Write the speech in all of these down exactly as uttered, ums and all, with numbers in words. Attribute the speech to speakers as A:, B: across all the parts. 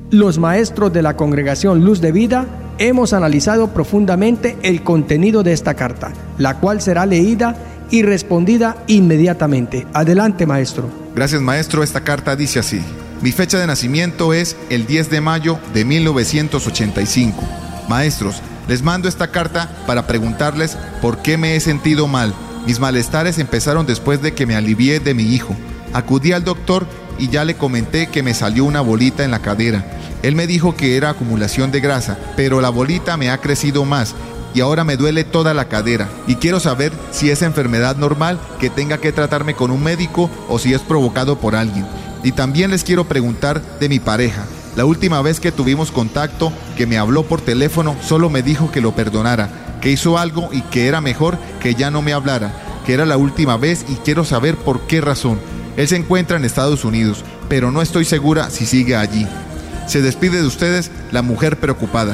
A: Los maestros de la Congregación Luz de Vida hemos analizado profundamente el contenido de esta carta, la cual será leída y respondida inmediatamente. Adelante, maestro.
B: Gracias, maestro. Esta carta dice así: mi fecha de nacimiento es el diez de mayo de mil novecientos ochenta y cinco. Maestros, les mando esta carta para preguntarles por qué me he sentido mal. Mis malestares empezaron después de que me alivié de mi hijo. Acudí al doctor y ya le comenté que me salió una bolita en la cadera. Él me dijo que era acumulación de grasa, pero la bolita me ha crecido más y ahora me duele toda la cadera. Y quiero saber si es enfermedad normal que tenga que tratarme con un médico o si es provocado por alguien. Y también les quiero preguntar de mi pareja. La última vez que tuvimos contacto, que me habló por teléfono, solo me dijo que lo perdonara, que hizo algo y que era mejor que ya no me hablara, que era la última vez y quiero saber por qué razón. Él se encuentra en Estados Unidos, pero no estoy segura si sigue allí. Se despide de ustedes la mujer preocupada.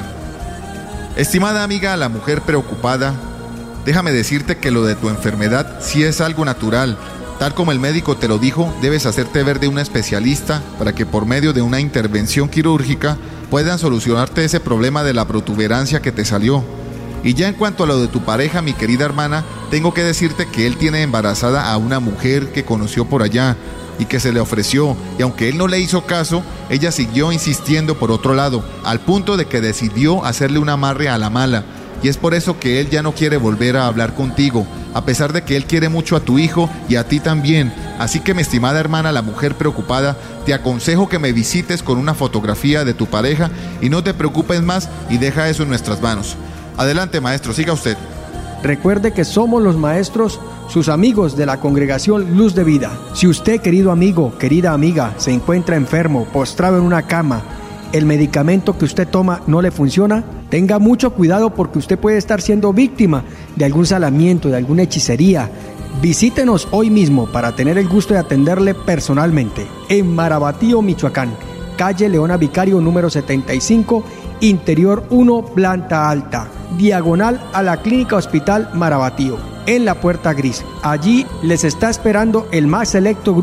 B: Estimada amiga, la mujer preocupada, déjame decirte que lo de tu enfermedad sí es algo natural. Tal como el médico te lo dijo, debes hacerte ver de un especialista para que por medio de una intervención quirúrgica puedan solucionarte ese problema de la protuberancia que te salió. Y ya en cuanto a lo de tu pareja, mi querida hermana, tengo que decirte que él tiene embarazada a una mujer que conoció por allá y que se le ofreció, y aunque él no le hizo caso, ella siguió insistiendo por otro lado, al punto de que decidió hacerle un amarre a la mala, y es por eso que él ya no quiere volver a hablar contigo, a pesar de que él quiere mucho a tu hijo y a ti también. Así que, mi estimada hermana, la mujer preocupada, te aconsejo que me visites con una fotografía de tu pareja y no te preocupes más y deja eso en nuestras manos. Adelante, maestro, siga usted.
A: Recuerde que somos los maestros, sus amigos de la Congregación Luz de Vida. Si usted, querido amigo, querida amiga, se encuentra enfermo, postrado en una cama, el medicamento que usted toma no le funciona, tenga mucho cuidado porque usted puede estar siendo víctima de algún salamiento, de alguna hechicería. Visítenos hoy mismo para tener el gusto de atenderle personalmente en Marabatío, Michoacán, calle Leona Vicario número setenta y cinco, Interior uno, planta alta, diagonal a la Clínica Hospital Marabatío, en la Puerta Gris. Allí les está esperando el más selecto grupo